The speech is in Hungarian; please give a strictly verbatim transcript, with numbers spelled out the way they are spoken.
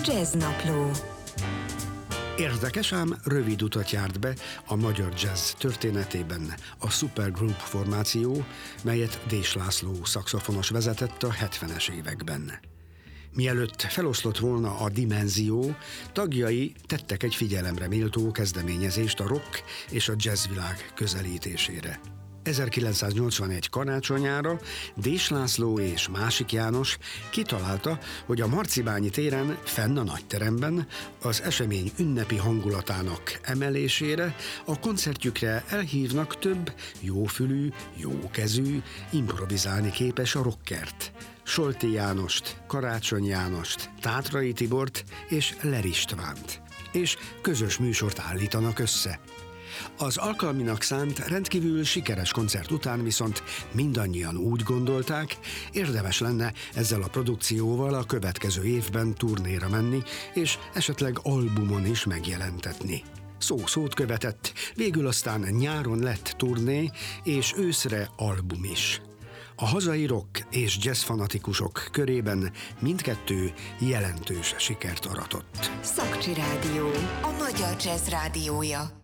Jazznapló. Érdekes, ám rövid utat járt be a magyar jazz történetében a Supergroup formáció, melyet Dés László szaxofonos vezetett a hetvenes években. Mielőtt feloszlott volna a dimenzió, tagjai tettek egy figyelemre méltó kezdeményezést a rock és a jazzvilág közelítésére. ezerkilencszáznyolcvanegy karácsonyára Dés László és Másik János kitalálta, hogy a Marcibányi téren, fenn a nagyteremben az esemény ünnepi hangulatának emelésére a koncertjükre elhívnak több jófülű, jókezű, improvizálni képes a rockert. Solti Jánost, Karácsony Jánost, Tátrai Tibort és Ler Istvánt. És közös műsort állítanak össze. Az alkalminak szánt rendkívül sikeres koncert után viszont mindannyian úgy gondolták, érdemes lenne ezzel a produkcióval a következő évben turnéra menni, és esetleg albumon is megjelentetni. Szó szót követett, végül aztán nyáron lett turné, és őszre album is. A hazai rock és jazz fanatikusok körében mindkettő jelentős sikert aratott. Szakcsi Rádió, a magyar jazz rádiója.